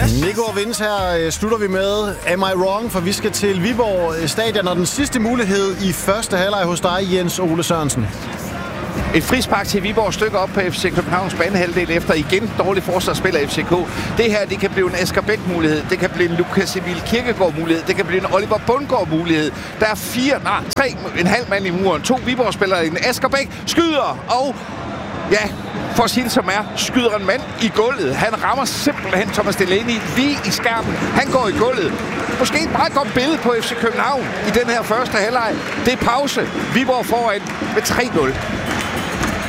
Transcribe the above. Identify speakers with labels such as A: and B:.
A: Nico og Vince her slutter vi med Am I Wrong? For vi skal til Viborg Stadion, og den sidste mulighed i første halvleg hos dig, Jens Ole Sørensen.
B: Et frispark til Viborg stykker op på FC Københavns banehalvdel efter igen dårlig forsvarsspil af FCK. Det her, det kan blive en Asger Bæk-mulighed. Det kan blive en Lukas Emil Kirkegaard-mulighed. Det kan blive en Oliver Bundgaard-mulighed. Der er 3,5 mand i muren. 2 Viborg-spillere. En Asger Bæk skyder, og ja, for at sige det som er, skyder en mand i gulvet. Han rammer simpelthen Thomas Delaney lige i skærmen. Han går i gulvet. Måske et meget godt billede på FC København i den her første halvleg. Det er pause. Viborg foran med 3-0.